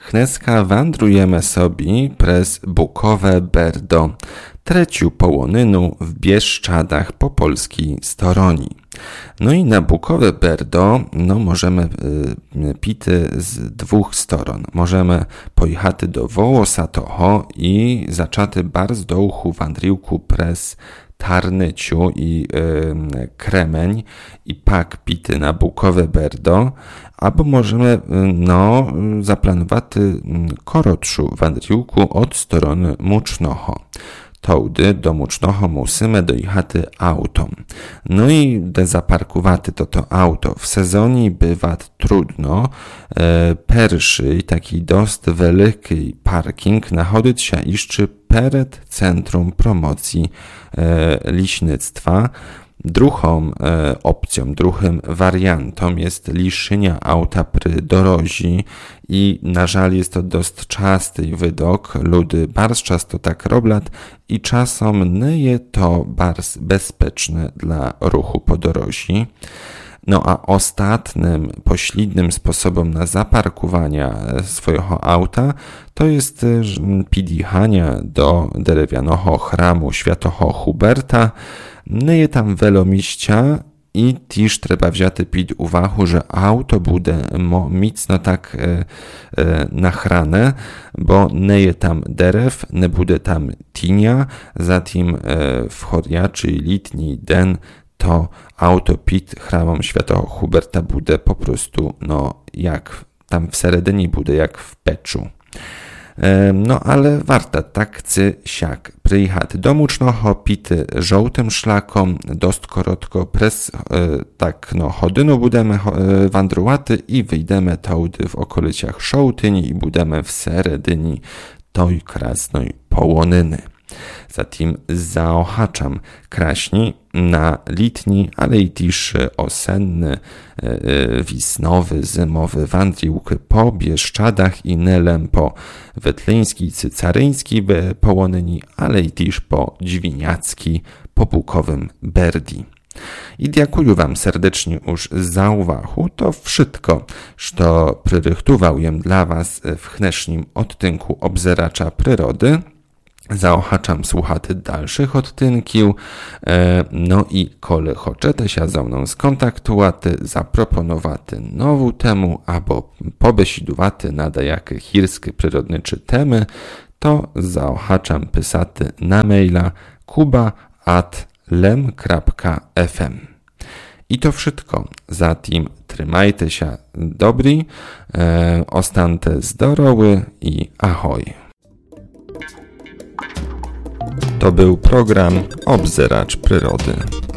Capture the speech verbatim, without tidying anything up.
Dneska wandrujemy sobie przez Bukowe Berdo, treciu połonynu w Bieszczadach po polskiej stronie. No i na Bukowe Berdo no możemy y, pity z dwóch stron. Możemy pojechać do Wołosatoho i zaczęty bardzo dołu wandriłku przez Tarnyciu i y, Kremeń i pak pity na Bukowe Berdo, albo możemy y, no zaplanować korotszu wandriłku od strony Mucznoho. Tołdy do Mucznoho musimy dojechać autom. No i de zaparkowaty to to auto w sezonie bywa trudno. E, Pierwszy taki dost wielki parking nachodzić się jeszcze przed Centrum Promocji e, Liśnictwa. Drugą e, opcją, drugim wariantom jest liszenia auta przy dorozi i na żal jest to dość częsty wydok. Ludy bardzo często tak robią i czasem nie jest to bardzo bezpieczne dla ruchu po dorozi. No a ostatnim, pośrednim sposobem na zaparkowanie swojego auta to jest podjechanie do drewnianego chramu świętego Huberta. Nie jest tam wiele miejsca i też trzeba wziąć pod uwagę, że auto będzie mocno tak e, e, nachrane, bo nie jest tam derew, nie będzie tam tinia, zatem e, w choriaczy litni den to auto pod chramem świętego Huberta będzie po prostu no jak tam w seredynie będzie jak w peczu. No ale warto tak czy siak przyjechać do Mucznoho, pity żółtym szlakom, dość korotko przez tak no chodynu budemy wandrowaty i wyjdziemy taudy w okolicach Szołtyni i budemy w seredyni toj krasnej połonyny. Zatem zaochaczam kraśni na litni, ale i też osenny, wisnowy, zimowy wandriłk po Bieszczadach i Nelem po Wetleńskiej, Cycaryńskiej połonyni, ale i też po Dźwiniackiej, po Bukowym Berdi. I dziękuję wam serdecznie już za uwagę. To wszystko, co przyrychtował jem dla was w dnesznim odtynku Obzeracza Przyrody. Zaochaczam słuchać dalszych odtynków, no i kole chcecie się ze mną skontaktować, zaproponować nową temu, albo pobesidować na dajakie chirskie przyrodnicze temy, to zaochaczam pisać na maila kuba at lem kropka f m. I to wszystko. Zatem trzymajcie się dobry, e, ostańcie zdrowy i ahoj. To był program Obzeracz Przyrody.